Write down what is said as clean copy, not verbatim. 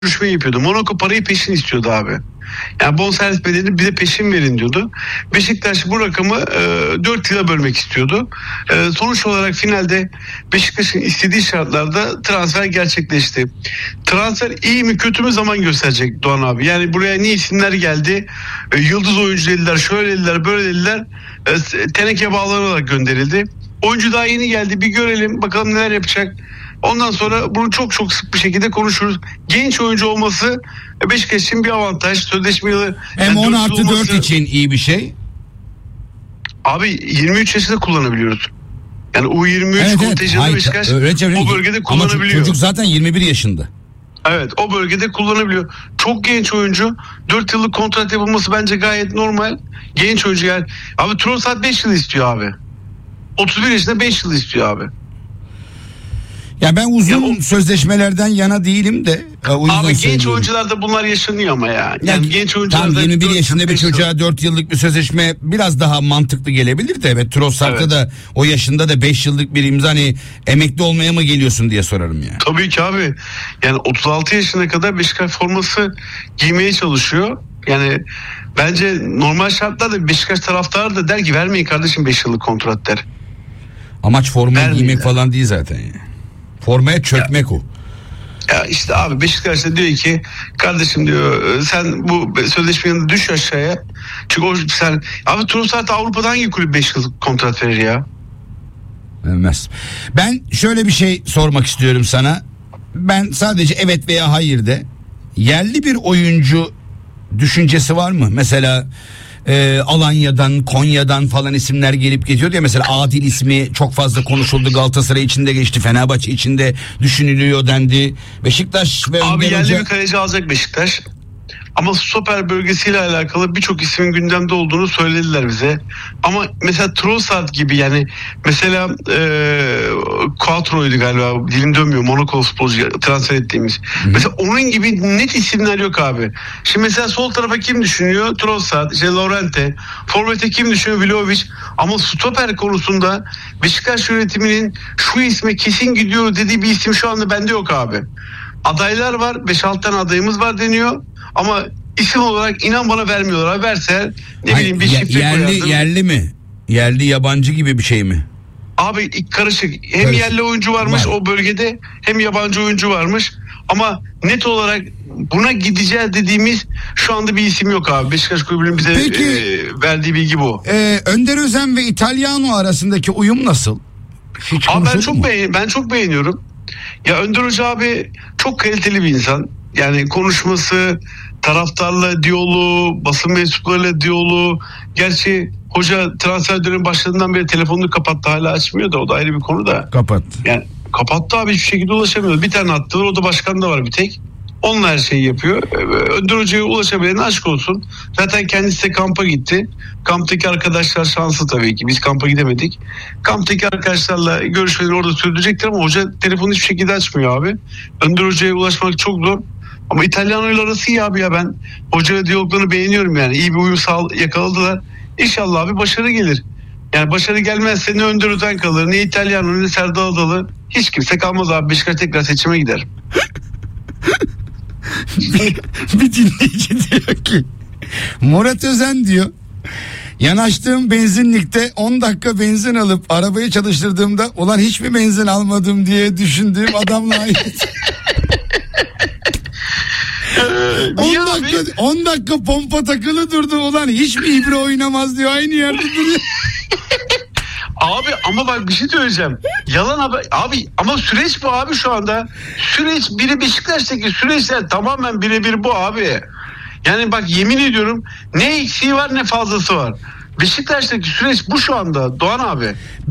görüşme yapıyordu. Monaco parayı peşin istiyordu abi. Yani bonservis bedelini bize peşin verin diyordu. Beşiktaş bu rakamı 4 yıla bölmek istiyordu. Sonuç olarak finalde Beşiktaş'ın istediği şartlarda transfer gerçekleşti. Transfer iyi mi kötü mü zaman gösterecek Doğan abi. Yani buraya ne isimler geldi? Yıldız oyuncu dediler, şöyle dediler, böyle dediler. Teneke bağlanarak gönderildi. Oyuncu daha yeni geldi, bir görelim bakalım neler yapacak. Ondan sonra bunu çok sık bir şekilde konuşuruz. Genç oyuncu olması Beşiktaş için bir avantaj. Sözleşme yılı hem 10+4 için iyi bir şey. Abi 23 yaşında kullanabiliyoruz. Yani U23 kontenjanı Beşiktaş o bölgede kullanabiliyor. Ama çocuk zaten 21 yaşında. Evet, o bölgede kullanabiliyor. Çok genç oyuncu. 4 yıllık kontrat yapılması bence gayet normal. Genç oyuncu yani. Abi Trossard 5 yıl istiyor abi. 31 yaşında 5 yıl istiyor abi. Ya ben uzun sözleşmelerden yana değilim de. Abi genç oyuncularda bunlar yaşanıyor ama ya. Yani genç oyuncularda. Tam 21 yaşında bir çocuğa 4 yıllık bir sözleşme biraz daha mantıklı gelebilir de. Evet, Trossard'da da o yaşında da 5 yıllık bir imza, hani emekli olmaya mı geliyorsun diye sorarım ya. Tabii ki abi. Yani 36 yaşına kadar Beşiktaş forması giymeye çalışıyor. Yani bence normal şartlarda Beşiktaş taraftarı da der ki vermeyin kardeşim 5 yıllık kontrat der. Amaç formayı giymek falan değil zaten ya. Formaya çökmek o. Ya işte abi Beşiktaş'ta diyor ki kardeşim diyor sen bu sözleşmenin düş aşağıya. Çünkü o sen abi Trossard Avrupa'da hangi kulüp 5 yıllık kontrat verir ya? Vermez. Ben şöyle bir şey sormak istiyorum sana. Ben sadece evet veya hayır de. Yerli bir oyuncu düşüncesi var mı? Mesela Alanya'dan, Konya'dan falan isimler gelip geçiyor ya, mesela Adil ismi çok fazla konuşuldu, Galatasaray içinde geçti, Fenerbahçe içinde düşünülüyor dendi. Beşiktaş ve abi yerli bir kaleci alacak Beşiktaş. Ama stoper bölgesiyle alakalı birçok ismin gündemde olduğunu söylediler bize. Ama mesela Trossard gibi, yani mesela Quattro'ydu galiba, dilim dönmüyor, Monaco futbolcu transfer ettiğimiz. Mesela onun gibi net isimler yok abi. Şimdi mesela sol tarafa kim düşünüyor? Trossard, Llorente. Forvet'e kim düşünüyor? Vlahovic. Ama stoper konusunda Beşiktaş yönetiminin şu isme kesin gidiyor dediği bir isim şu anda bende yok abi. Adaylar var, 5-6 tane adayımız var deniyor. Ama isim olarak inan bana vermiyorlar. Abi verse ne bileyim bir şifre koyardım. Yerli mi? Yerli yabancı gibi bir şey mi? Abi karışık. Hem yerli oyuncu varmış o bölgede, hem yabancı oyuncu varmış. Ama net olarak buna gideceğiz dediğimiz şu anda bir isim yok abi. Beşiktaş Kulübü'nün bize verdiği bilgi bu. Önder Özen ve Italiano arasındaki uyum nasıl? Abi ben çok beğeniyorum. Ya Önder Hoca abi çok kaliteli bir insan. Yani konuşması, taraftarla diyaloğu, basın mensuplarıyla diyaloğu. Gerçi hoca transfer dönemi başladığından beri telefonunu kapattı, hala açmıyor da o da ayrı bir konu da. Yani kapattı abi, hiçbir şekilde ulaşamıyor. Bir tane attılar, o da başkan da var bir tek. Onunla her şeyi yapıyor. Önder Hoca'ya ulaşabilene aşk olsun. Zaten kendisi de kampa gitti. Kamptaki arkadaşlar şanslı tabii ki. Biz kampa gidemedik. Kamptaki arkadaşlarla görüşmeleri orada sürdürecektir ama hoca telefonu hiçbir şekilde açmıyor abi. Önder Hoca'ya ulaşmak çok zor. Ama İtalyanlar arası iyi abi ya, ben hoca diyaloglarını beğeniyorum yani. İyi bir uyum yakaladılar. İnşallah abi başarı gelir. Yani başarı gelmezse ne Önder Özen kalır, ne İtalyanlar, ne Serdar Adalı. Hiç kimse kalmaz abi. Beşiktaş tekrar seçime gider. Bir dinleyici diyor ki Murat Özen diyor, yanaştığım benzinlikte 10 dakika benzin alıp arabayı çalıştırdığımda ulan hiçbir benzin almadım diye düşündüğüm adamla aynı. 10 dakika pompa takılı durdu, ulan hiç mi ibre oynamaz diyor, aynı yerde duruyor. Abi ama bak bir şey söyleyeceğim. Yalan abi ama süreç bu abi şu anda. Süreç biri Beşiktaş'taki süreçler tamamen birebir bu abi. Yani bak yemin ediyorum ne eksiği var ne fazlası var. Beşiktaş'taki süreç bu şu anda Doğan abi.